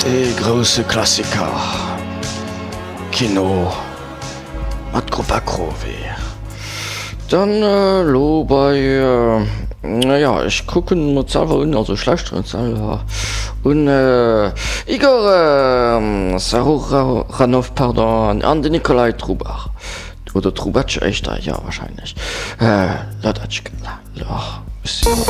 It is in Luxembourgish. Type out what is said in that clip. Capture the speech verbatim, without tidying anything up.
De grosse Klassiker Kino mat Gruppakrower. Dann äh, lo bei äh, naja ich gucken mat Zahlwer un also schlechteren Zahlwer un äh, Igor äh, Saruranov pardon an den Nikolai Trubach oder Trubatsch echt ja wahrscheinlich äh, la, la, la,